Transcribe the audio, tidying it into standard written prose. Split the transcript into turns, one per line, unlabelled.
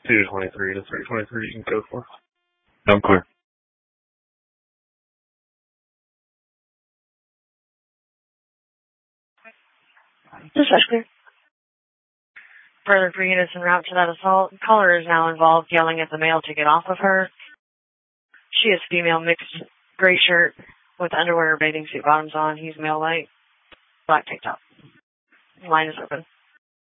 223 to 323 you can go for.
I'm clear.
Dispatch clear. Further 3 units en route to that assault. Caller is now involved, yelling at the male to get off of her. She is female, mixed gray shirt with underwear or bathing suit bottoms on. He's male light, black tank top. Line is open.